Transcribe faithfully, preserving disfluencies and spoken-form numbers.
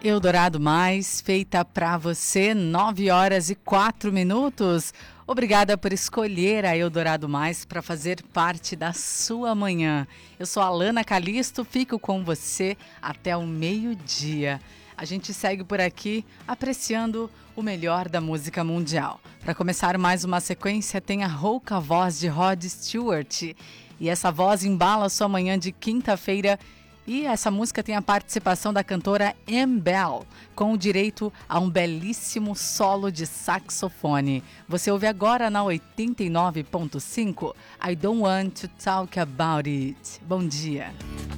Eldorado Mais, feita pra você, nove horas e quatro minutos. Obrigada por escolher a Eldorado Mais para fazer parte da sua manhã. Eu sou a Alana Calisto, fico com você até o meio-dia. A gente segue por aqui apreciando o melhor da música mundial. Para começar mais uma sequência, tem a rouca voz de Rod Stewart. E essa voz embala sua manhã de quinta-feira. E essa música tem a participação da cantora Ann Bell, com o direito a um belíssimo solo de saxofone. Você ouve agora na oitenta e nove ponto cinco, I Don't Want to Talk About It. Bom dia.